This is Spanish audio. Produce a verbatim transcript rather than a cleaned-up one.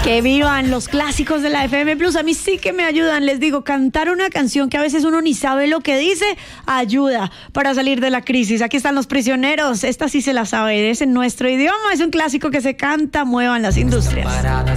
Que vivan los clásicos de la F M Plus. A mí sí que me ayudan. Les digo, cantar una canción que a veces uno ni sabe lo que dice, ayuda para salir de la crisis. Aquí están Los Prisioneros. Esta sí se la sabe. Es en nuestro idioma. Es un clásico que se canta. Muevan las industrias.